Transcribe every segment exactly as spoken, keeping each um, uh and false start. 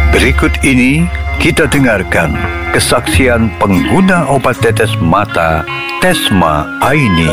Berikut ini kita dengarkan kesaksian pengguna obat tetes mata Tesma Aini.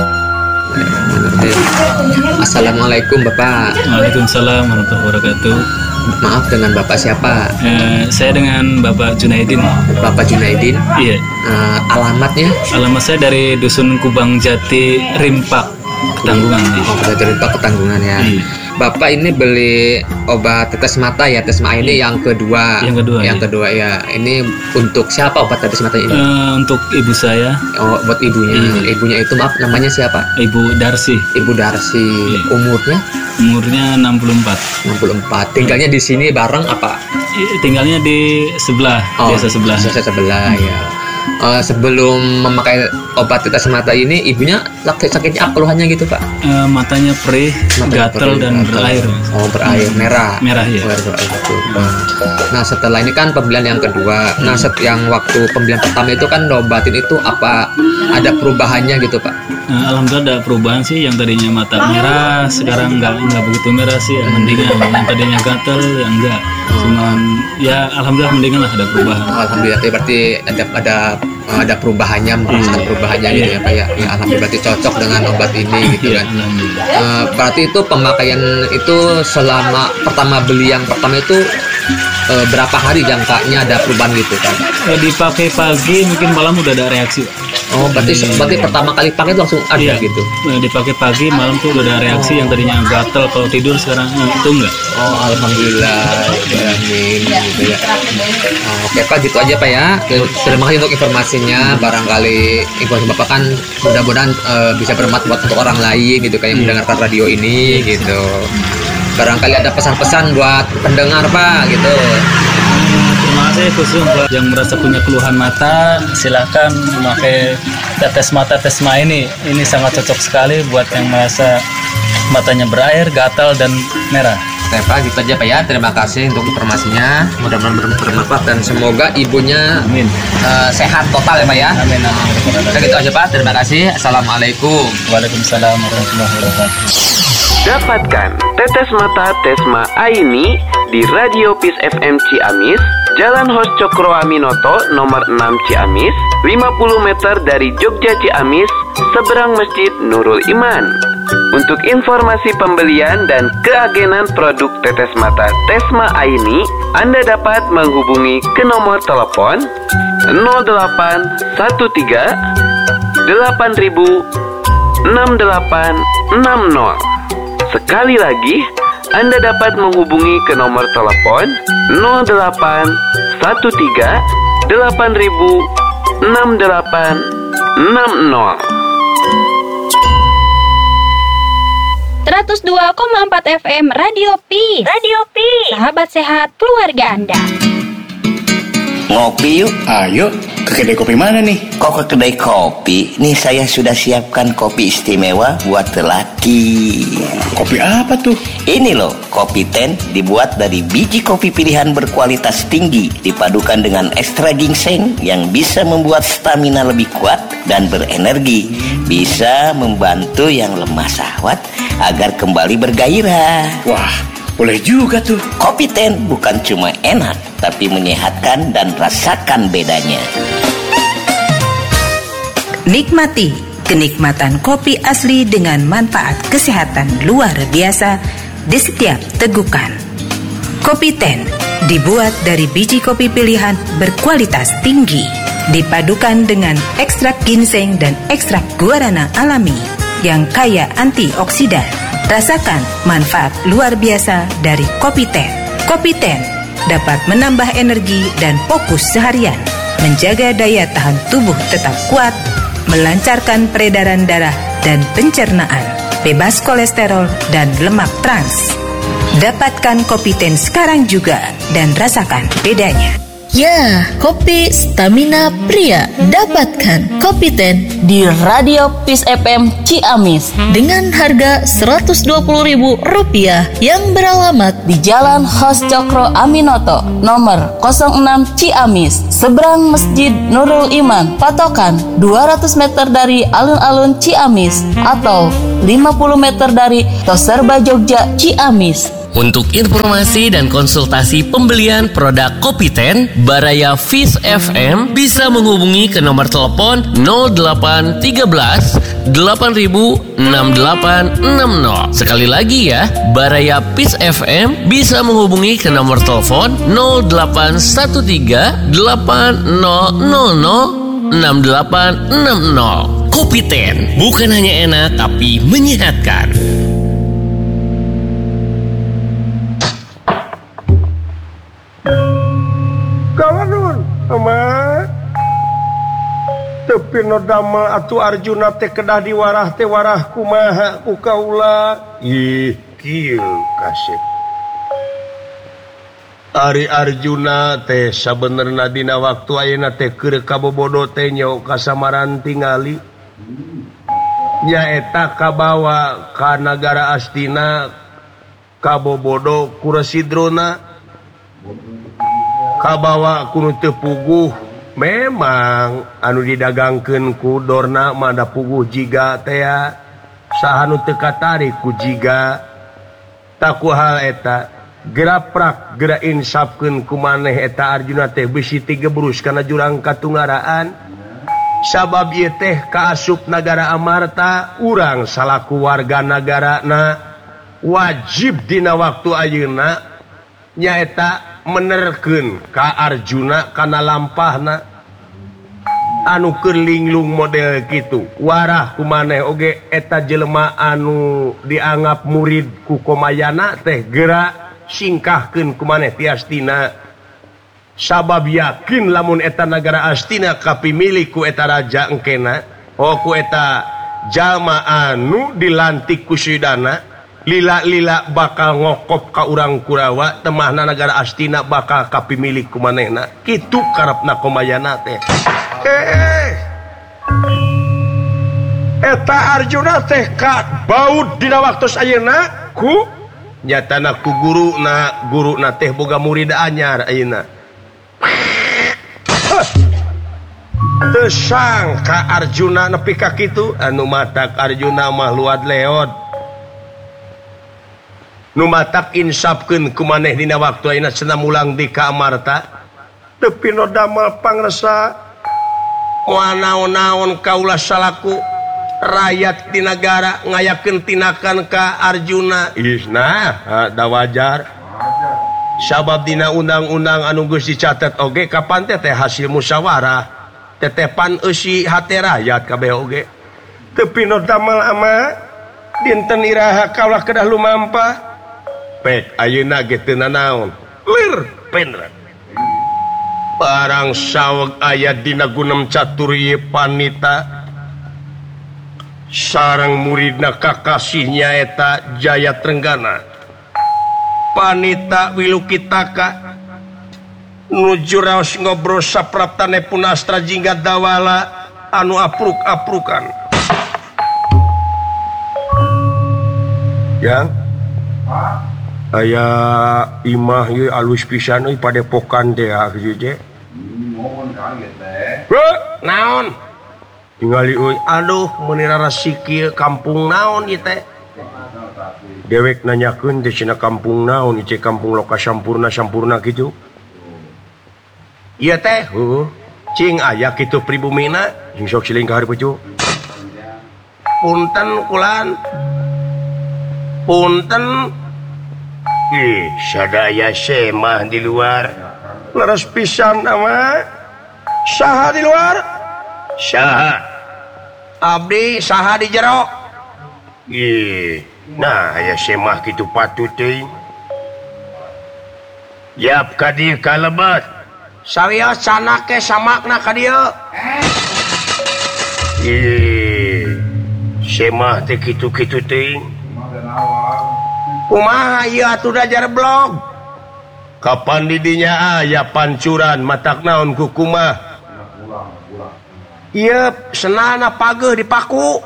Assalamualaikum Bapak. Waalaikumsalam warahmatullahi wabarakatuh. Maaf, dengan Bapak siapa? Eh, saya dengan Bapak Junaidin. Bapak Junaidin? Iya. Uh, alamatnya? Alamat saya dari Dusun Kubang Jati, Rimpak, Ketanggungan. Oh, dari Rimpak, Ketanggungan ya. Iya. Bapak ini beli obat tetes mata ya, Tesma ini yang kedua. Yang kedua. Yang iya. kedua ya. Ini untuk siapa obat tetes mata ini? Eh, untuk ibu saya. Oh, buat ibunya. Iya. Ibunya itu maaf, namanya siapa? Ibu Darsi. Ibu Darsi. Iya. Umurnya? Umurnya enam puluh empat. enam puluh empat. Tinggalnya di sini bareng apa? Tinggalnya di sebelah, Oh, desa sebelah. Desa sebelah ya. Uh, sebelum memakai obat tetes mata ini, ibunya sakit sakitnya apa keluhannya gitu Pak? Eh, matanya perih, Matanya gatal perih, dan gatal. berair. Oh, berair merah. Merah ya. Oh, berair itu. Nah, setelah ini kan pembelian yang kedua. Nah, set yang waktu pembelian pertama itu kan obatin itu apa ada perubahannya gitu Pak? Eh, Alhamdulillah ada perubahan sih. Yang tadinya mata merah, sekarang nggak nggak begitu merah sih. Ya, mendingan. Yang tadinya gatal, ya enggak. Cuman ya alhamdulillah mendingan lah, ada perubahan. Alhamdulillah, berarti ada ada ada perubahannya, merasakan perubahannya gitu ya Pak ya. Ya alhamdulillah, berarti cocok dengan obat ini gitu Iya, kan. alhamdulillah. Uh, berarti itu pemakaian itu selama pertama beli yang pertama itu uh, berapa hari jangkanya ada perubahan gitu kan? Eh, dipakai pagi mungkin malam udah ada reaksi. Oh, berarti Iya. berarti pertama kali pakai itu langsung ada Iya, gitu. Eh, dipakai pagi malam tuh udah ada reaksi. Yang tadinya gatal kalau tidur sekarang eh, itu enggak. Oh, alhamdulillah. Ya, amin gitu ya. Oh, oke Pak, gitu aja Pak ya. Terima kasih untuk informasinya. Barangkali informasi Bapak kan mudah-mudahan uh, bisa bermanfaat buat untuk orang lain gitu kan yang mendengarkan radio ini gitu. Barangkali ada pesan-pesan buat pendengar Pak gitu. Terima kasih khusus buat yang merasa punya keluhan mata, silakan memakai tetes mata Tesma ini. Ini sangat cocok sekali buat yang merasa matanya berair, gatal dan merah. Oke Pak, gitu aja Pak ya. Terima kasih untuk informasinya. Mudah-mudahan ber- bermanfaat dan semoga ibunya Amin. uh, sehat total ya Pak ya. Amin. Amin. Oke, gitu aja Pak. Terima kasih. Assalamualaikum. Waalaikumsalam warahmatullahi wabarakatuh. Dapatkan tetes mata Tesma Aini di Radio Peace F M Ciamis, Jalan Hos Cokro Aminoto nomor enam Ciamis, lima puluh meter dari Jogja Ciamis, seberang Masjid Nurul Iman. Untuk informasi pembelian dan keagenan produk tetes mata Tesma Aini, Anda dapat menghubungi ke nomor telepon nol delapan satu tiga delapan ribu enam delapan enam nol. Sekali lagi, Anda dapat menghubungi ke nomor telepon nol delapan satu tiga delapan ribu enam delapan enam nol. seratus dua koma empat F M Radio Peace. Radio Peace. Sahabat sehat keluarga Anda. Ngopi yuk. Ayo, ke kedai kopi mana nih? Kok ke kedai kopi? Nih saya sudah siapkan kopi istimewa buat lelaki. Kopi apa tuh? Ini loh, kopi ten dibuat dari biji kopi pilihan berkualitas tinggi, dipadukan dengan ekstra ginseng yang bisa membuat stamina lebih kuat dan berenergi. Bisa membantu yang lemah syahwat agar kembali bergairah. Wah, boleh juga tuh. Kopi ten bukan cuma enak, tapi menyehatkan dan rasakan bedanya. Nikmati kenikmatan kopi asli dengan manfaat kesehatan luar biasa di setiap tegukan. Kopi ten dibuat dari biji kopi pilihan berkualitas tinggi, dipadukan dengan ekstrak ginseng dan ekstrak guarana alami yang kaya antioksidan. Rasakan manfaat luar biasa dari kopi ten. Kopi ten dapat menambah energi dan fokus seharian, menjaga daya tahan tubuh tetap kuat, melancarkan peredaran darah dan pencernaan, bebas kolesterol dan lemak trans. Dapatkan kopi ten sekarang juga dan rasakan bedanya. Ya, kopi stamina pria. Dapatkan kopi ten di Radio Peace F M Ciamis dengan harga seratus dua puluh ribu rupiah yang beralamat di Jalan Hos Cokro Aminoto nomor nol enam Ciamis, seberang Masjid Nurul Iman, patokan dua ratus meter dari alun-alun Ciamis atau lima puluh meter dari Toserba Jogja Ciamis. Untuk informasi dan konsultasi pembelian produk Kopiten, Baraya Fish F M bisa menghubungi ke nomor telepon nol delapan tiga belas delapan ribu enam delapan enam nol. Sekali lagi ya, Baraya Fish F M bisa menghubungi ke nomor telepon nol delapan satu tiga delapan nol nol nol enam delapan enam nol. Kopiten, bukan hanya enak tapi menyehatkan. Kawanun, amat tepi no damel atu Arjuna teh kedah diwarah teh warah kumaha ku kaula. Ih, kieu kasep. Ari Arjuna teh sabenerna dina waktu ayeuna teh keur kabobodo teh nyaho kasamaran tingali. Nyaeta kabawa ka nagara Astina kabobodo ku Residrona. Kabawa kuno teu puguh memang anu didagangkeun ku Dorna mada puguh jiga teh saha nu teu katarik ku jiga taku hal eta geraprak gera insapkeun ku maneh eta Arjuna teh bisi tigebrus kana jurang katunggaraan sabab ieu teh kaasup nagara Amarta urang salaku warga nagarana wajib dina waktu ayeuna nyaeta menerkeun ka Arjuna kana lampahna anu keur linglung model kitu warah kumaneh oge eta jelema anu dianggap murid ku Komayana teh geura singkahkeun kumaneh ti Astina sabab yakin lamun eta nagara Astina kapimilih ku eta raja engkena oh ku eta jalma anu dilantik ku Sidana lila-lila bakal ngokop ka urang Kurawa temahna nagara Astina bakal kapimilih ku manehna kitu karepna Komayana teh. Eh eta Arjuna teh ka baud dina waktos ayeuna ku nyatana ku guruna guruna teh boga murid anyar ayeuna. Teu sangka Arjuna nepi ka kitu anu matak Arjuna mah luad leod. Nu matak insapkeun kumaneh dina waktu ayeuna cenah mulang di ka Amarta tepi no damel pangresa moal naon-naon kaula salaku rakyat di negara ngayakeun tinakan ka Arjuna. Isna da wajar sabab dina undang-undang anu geus dicatet oge kapan teh teh hasil musyawarah tetepan eusi hate rakyat kabeh oge tepi no damel ama dinten iraha kaula kedah lumampah pek ayeuna ge teu nanaon lir penra barang saweg aya dina gunem catur ieu Panita sareng muridna kakasihnya eta Jaya Trenggana Panita Wilukitaka nuju raos ngobrol sapraptane punastra jingga dawala anu apruk-aprukan yang aya imah ye alus pisan euy padepokan teh kieu je. Naon? Tingali euy aduh mun rarasi kieu kampung naon ieu teh? Dewek nanyakeun teh cenah kampung naon ieu kampung Loka Sampurna Sampurna kitu. Ieu teh heuh cing aya kitu pribumina jeung sok siling ka hareup pucuk. Punten kulan. Punten ih, sadaya semah di luar. Leres pisan ama. Saha di luar? Saha? Abdi saha di jero? Ih, nah aya semah kitu patut teuing. Yap ka dieu kalebet. Sawios canak ke samakna ka dieu. Ih, semah teh kitu-kitu teuing. Kumaha ieu atuh dajar blog? Kapan didinya aya pancuran matak naon ku kumaha? Ieu senana pageuh dipaku.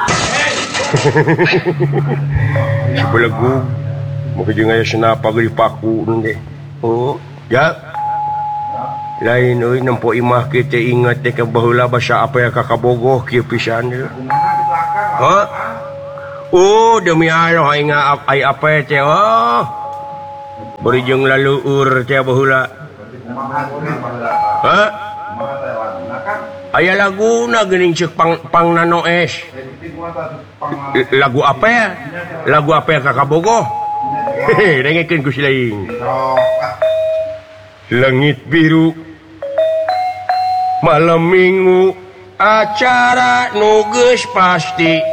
Sebelegu mungkin jeung aya senana pageuh dipaku teh. Oh, ya. Lain euy nempo imah kieu teh inget teh ka baheula basa apa ya ka kabogoh kieu pisan deui. Heuh. Oh, demi Allah aing ai apa teh oh berijeng laluur teh baheula. Hah? Aya laguna geuning ceuk pang pangna noes. Lagu apa ya? Lagu apa ya Kakak Bogoh? Hehe, dengekeun ku si laing. Langit biru malam minggu acara nu geus pasti